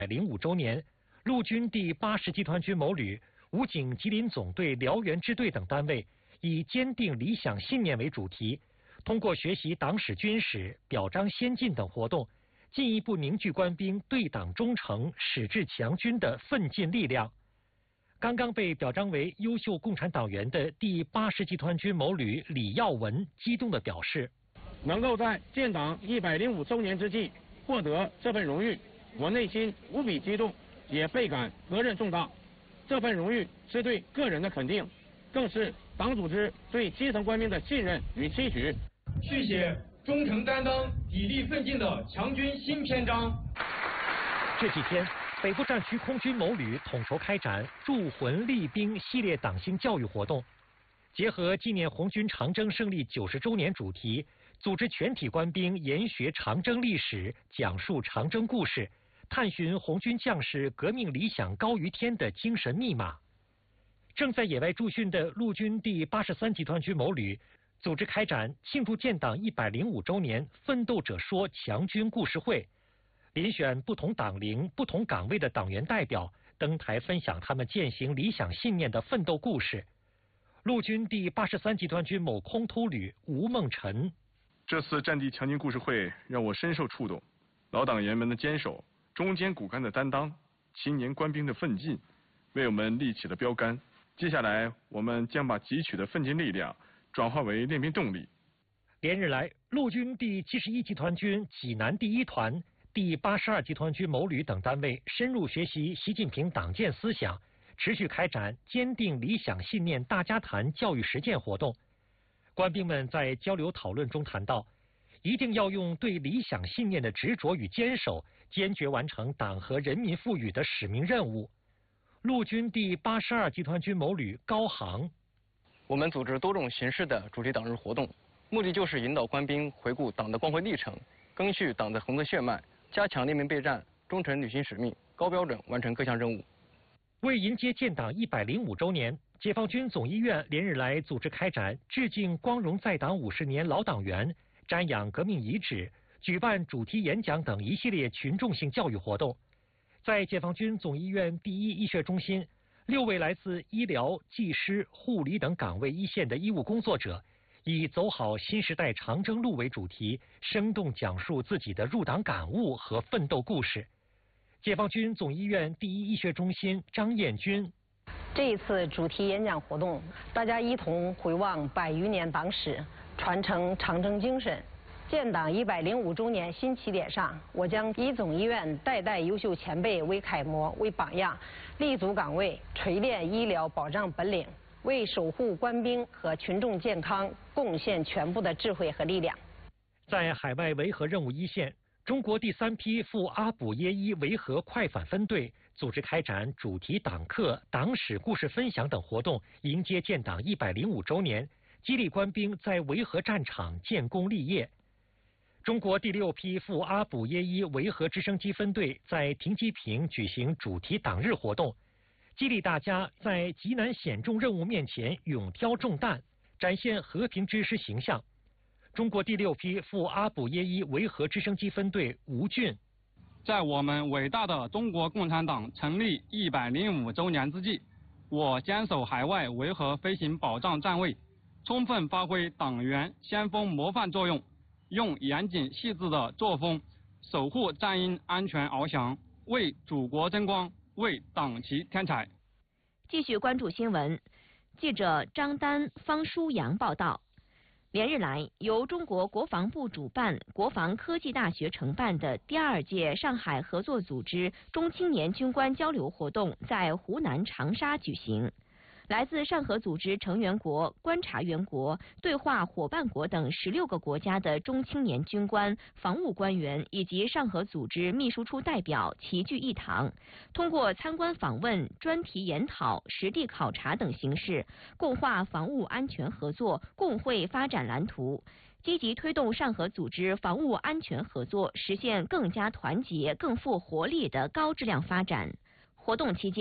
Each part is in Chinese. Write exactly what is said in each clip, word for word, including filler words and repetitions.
百零五周年，陆军第八十集团军某旅、武警吉林总队辽源支队等单位以坚定理想信念为主题，通过学习党史军史、表彰先进等活动，进一步凝聚官兵对党忠诚、矢志强军的奋进力量。刚刚被表彰为优秀共产党员的第八十集团军某旅李耀文激动地表示：“ 能够在建党一百零五周年之际获得这份荣誉，我内心无比激动，也倍感责任重大。这份荣誉是对个人的肯定，更是党组织对基层官兵的信任与期许。 续写忠诚担当、砥砺奋进的强军新篇章。” 这几天，北部战区空军某旅统筹开展铸魂立兵系列党性教育活动，结合纪念红军长征胜利九十周年主题，组织全体官兵研学长征历史，讲述长征故事，探寻红军将士革命理想高于天的精神密码。正在野外驻训的陆军第八十三集团军某旅组织开展庆祝建党一百零五周年奋斗者说强军故事会，遴选不同党龄、不同岗位的党员代表登台分享他们践行理想信念的奋斗故事。陆军第八十三集团军某空突旅吴梦辰： 这次战地强军故事会让我深受触动，老党员们的坚守、中坚骨干的担当、青年官兵的奋进，为我们立起了标杆。接下来，我们将把汲取的奋进力量转化为练兵动力。 连日来，陆军第七十一集团军济南第一团、第八十二集团军某旅等单位深入学习习近平党建思想，持续开展坚定理想信念大家谈教育实践活动。官兵们在交流讨论中谈到，一定要用对理想信念的执着与坚守，坚决完成党和人民赋予的使命任务。陆军第八十二集团军某旅高航： 我们组织多种形式的主题党日活动，目的就是引导官兵回顾党的光辉历程，赓续党的红色血脉，加强练兵备战，忠诚履行使命，高标准完成各项任务。 为迎接建党一百零五周年，解放军总医院连日来组织开展致敬光荣在党五十年老党员、瞻仰革命遗址、举办主题演讲等一系列群众性教育活动。在解放军总医院第一医学中心，六位来自医疗、技师、护理等岗位一线的医务工作者，以走好新时代长征路为主题，生动讲述自己的入党感悟和奋斗故事。解放军总医院第一医学中心张艳军： 这一次主题演讲活动，大家一同回望百余年党史，传承长征精神。建党一百零五周年新起点上，我将以总医院代代优秀前辈为楷模、为榜样，立足岗位，锤炼医疗保障本领，为守护官兵和群众健康贡献全部的智慧和力量。 在海外维和任务一线，中国第三批赴阿卜耶伊维和快反分队组织开展主题党课、党史故事分享等活动，迎接建党一百零五周年，激励官兵在维和战场建功立业。中国第六批赴阿卜耶伊维和直升机分队在停机坪举行主题党日活动，激励大家在极难险重任务面前勇挑重担，展现和平之师形象。中国第六批赴阿卜耶伊维和直升机分队吴俊： 在我们伟大的中国共产党成立一百零五周年之际，我坚守海外维和飞行保障站位，充分发挥党员先锋模范作用，用严谨细致的作风守护战鹰安全翱翔，为祖国争光，为党旗添彩。 继续关注新闻，记者张丹、方舒阳报道。连日来，由中国国防部主办、国防科技大学承办的第二届上海合作组织中青年军官交流活动在湖南长沙举行。来自上合组织成员国、观察员国、对话伙伴国等十六个国家的中青年军官、防务官员以及上合组织秘书处代表齐聚一堂，通过参观访问、专题研讨、实地考察等形式，共话防务安全合作共绘发展蓝图，积极推动上合组织防务安全合作实现更加团结、更富活力的高质量发展。活动期间，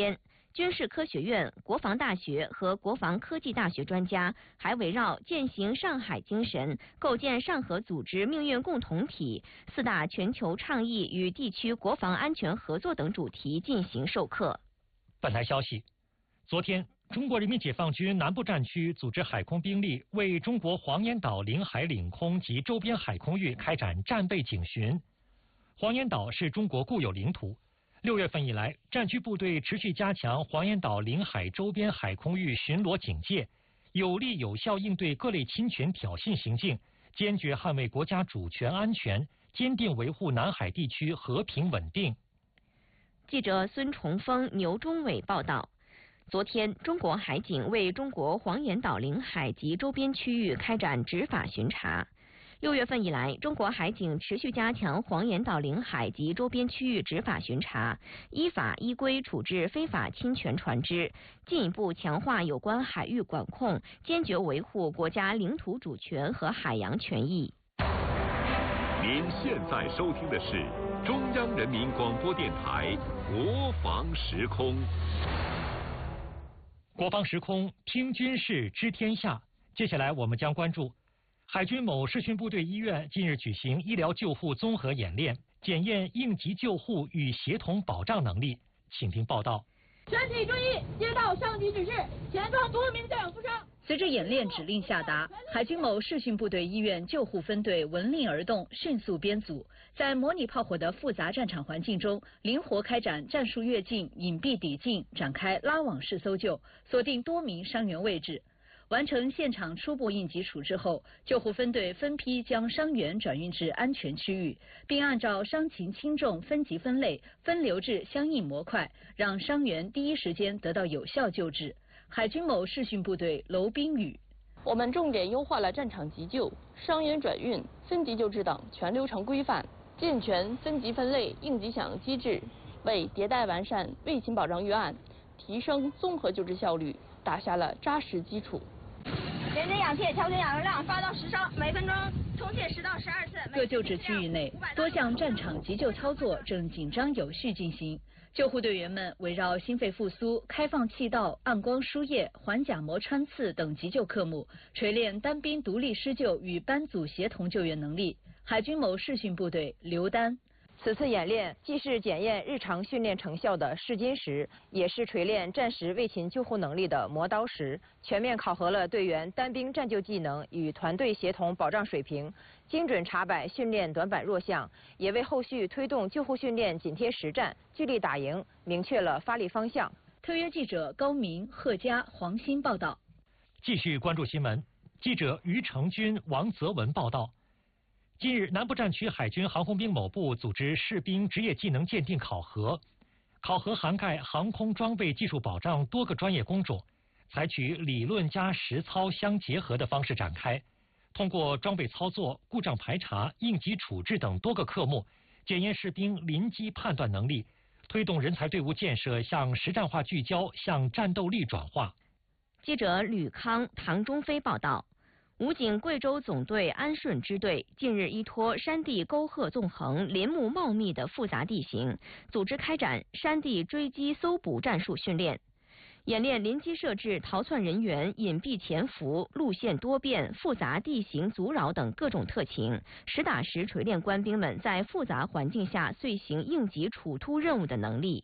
军事科学院、国防大学和国防科技大学专家还围绕践行上海精神、构建上合组织命运共同体、四大全球倡议与地区国防安全合作等主题进行授课。 本台消息，昨天，中国人民解放军南部战区组织海空兵力为中国黄岩岛领海领空及周边海空域开展战备警巡。黄岩岛是中国固有领土。六月份以来，战区部队持续加强黄岩岛领海周边海空域巡逻警戒，有力有效应对各类侵权挑衅行径，坚决捍卫国家主权安全，坚定维护南海地区和平稳定。 记者孙崇峰、牛忠伟报道。昨天，中国海警为中国黄岩岛领海及周边区域开展执法巡查。六月份以来，中国海警持续加强黄岩岛领海及周边区域执法巡查，依法依规处置非法侵权船只，进一步强化有关海域管控，坚决维护国家领土主权和海洋权益。 您现在收听的是中央人民广播电台国防时空。 国防时空，听军事，知天下。接下来我们将关注海军某视训部队医院近日举行医疗救护综合演练，检验应急救护与协同保障能力。请听报道。 全体注意，接到上级指示，前方多名战友负伤。 随着演练指令下达，海军某视训部队医院救护分队闻令而动，迅速编组，在模拟炮火的复杂战场环境中，灵活开展战术跃进、隐蔽抵近，展开拉网式搜救，锁定多名伤员位置。完成现场初步应急处置后，救护分队分批将伤员转运至安全区域，并按照伤情轻重分级分类，分流至相应模块，让伤员第一时间得到有效救治。海军某视训部队娄冰宇： 我们重点优化了战场急救、伤员转运、分级救治等全流程规范，健全分级分类应急响应机制，为迭代完善卫勤保障预案、提升综合救治效率打下了扎实基础。 人体氧气调节氧流量发到十升，每分钟充气十到十二次。 各救治区域内，多项战场急救操作正紧张有序进行。救护队员们围绕心肺复苏、开放气道、暗光输液、环甲膜穿刺等急救科目，锤炼单兵独立施救与班组协同救援能力。海军某视训部队刘丹： 此次演练既是检验日常训练成效的试金石，也是锤炼战时卫勤救护能力的磨刀石，全面考核了队员单兵战救技能与团队协同保障水平，精准查摆训练短板弱项，也为后续推动救护训练紧贴实战、聚力打赢明确了发力方向。 特约记者高明、贺佳、黄鑫报道。 继续关注新闻，记者于成军、王泽文报道。近日，南部战区海军航空兵某部组织士兵职业技能鉴定考核，考核涵盖航空装备技术保障多个专业工种，采取理论加实操相结合的方式展开，通过装备操作、故障排查、应急处置等多个科目，检验士兵临机判断能力，推动人才队伍建设向实战化聚焦，向战斗力转化。 记者吕康、唐中飞报道。武警贵州总队安顺支队近日依托山地沟壑纵横、林木茂密的复杂地形，组织开展山地追击搜捕战术训练，演练临机设置逃窜人员、隐蔽潜伏、路线多变、复杂地形阻扰等各种特情，实打实锤炼官兵们在复杂环境下遂行应急处突任务的能力。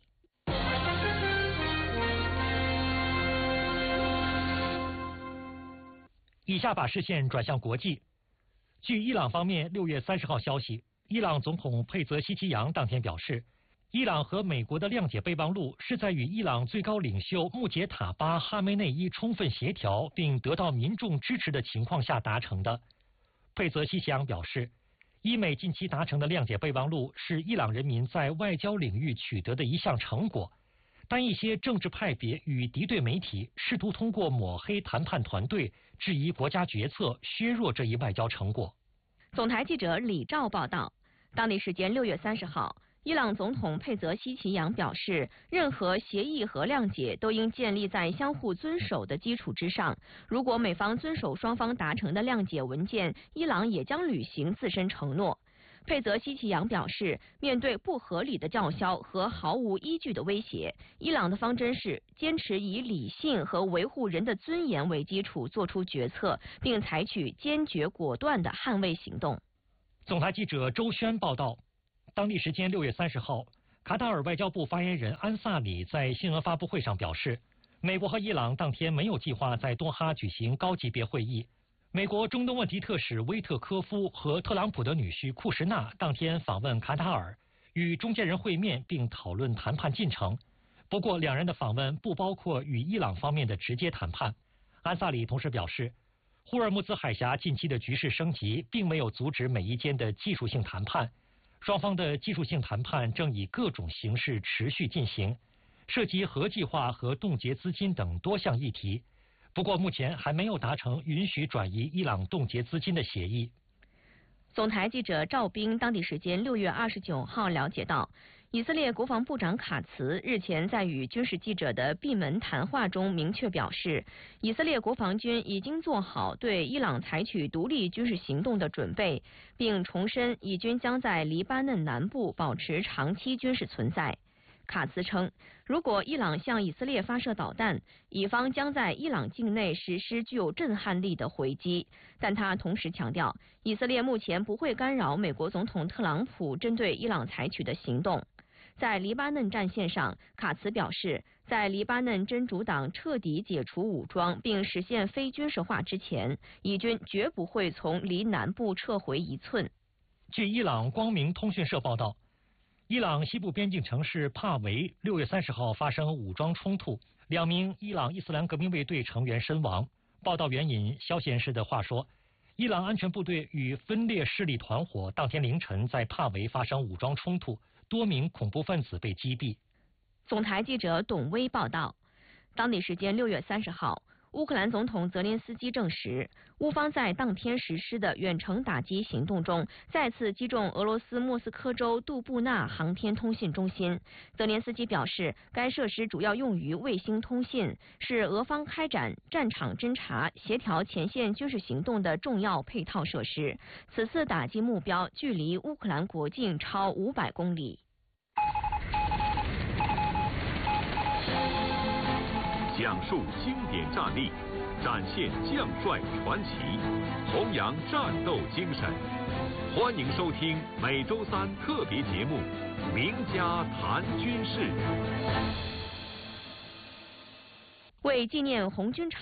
以下把视线转向国际。据伊朗方面六月三十号消息，伊朗总统佩泽西奇扬当天表示，伊朗和美国的谅解备忘录是在与伊朗最高领袖穆杰塔巴·哈梅内伊充分协调并得到民众支持的情况下达成的。佩泽西奇扬表示，伊美近期达成的谅解备忘录是伊朗人民在外交领域取得的一项成果，但一些政治派别与敌对媒体试图通过抹黑谈判团队，质疑国家决策，削弱这一外交成果。 总台记者李兆报道，当地时间六月三十号，伊朗总统佩泽西奇扬表示，任何协议和谅解都应建立在相互遵守的基础之上。如果美方遵守双方达成的谅解文件，伊朗也将履行自身承诺。 佩泽希奇扬表示，面对不合理的叫嚣和毫无依据的威胁，伊朗的方针是坚持以理性和维护人的尊严为基础做出决策，并采取坚决果断的捍卫行动。 总台记者周轩报道，当地时间六月三十号，卡塔尔外交部发言人安萨里在新闻发布会上表示，美国和伊朗当天没有计划在多哈举行高级别会议。美国中东问题特使威特科夫和特朗普的女婿库什纳当天访问卡塔尔，与中间人会面并讨论谈判进程。不过，两人的访问不包括与伊朗方面的直接谈判。安萨里同时表示，霍尔木兹海峡近期的局势升级并没有阻止美伊间的技术性谈判，双方的技术性谈判正以各种形式持续进行，涉及核计划和冻结资金等多项议题。不过，目前还没有达成允许转移伊朗冻结资金的协议。 总台记者赵斌当地时间六月二十九号了解到，以色列国防部长卡茨日前在与军事记者的闭门谈话中明确表示，以色列国防军已经做好对伊朗采取独立军事行动的准备，并重申以军将在黎巴嫩南部保持长期军事存在。卡茨称，如果伊朗向以色列发射导弹，以方将在伊朗境内实施具有震撼力的回击。但他同时强调，以色列目前不会干扰美国总统特朗普针对伊朗采取的行动。在黎巴嫩战线上，卡茨表示，在黎巴嫩真主党彻底解除武装并实现非军事化之前，以军绝不会从离南部撤回一寸。 据伊朗光明通讯社报道，伊朗西部边境城市帕维六月三十号发生武装冲突，两名伊朗伊斯兰革命卫队成员身亡。报道援引消息人士的话说，伊朗安全部队与分裂势力团伙当天凌晨在帕维发生武装冲突，多名恐怖分子被击毙。 总台记者董威报道，当地时间六月三十号，乌克兰总统泽连斯基证实，乌方在当天实施的远程打击行动中，再次击中俄罗斯莫斯科州杜布纳航天通信中心。泽连斯基表示，该设施主要用于卫星通信，是俄方开展战场侦察、协调前线军事行动的重要配套设施。此次打击目标距离乌克兰国境超五百公里。 讲述经典战例，展现将帅传奇，弘扬战斗精神。欢迎收听每周三特别节目《名家谈军事》。 为纪念红军长